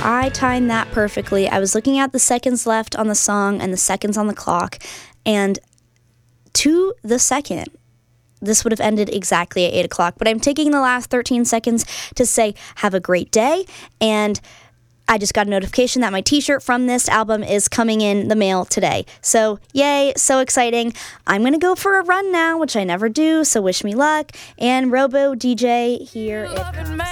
I timed that perfectly. I was looking at the seconds left on the song and the seconds on the clock, and to the second, this would have ended exactly at 8 o'clock. But I'm taking the last 13 seconds to say, have a great day. And I just got a notification that my t-shirt from this album is coming in the mail today. So, yay, so exciting. I'm going to go for a run now, which I never do, so wish me luck. And Robo DJ here it comes.